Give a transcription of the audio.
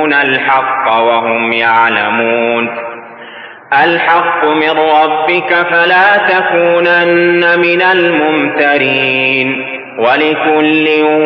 الحق وهم يعلمون. الحق من ربك فلا تكونن من الممترين. ولكل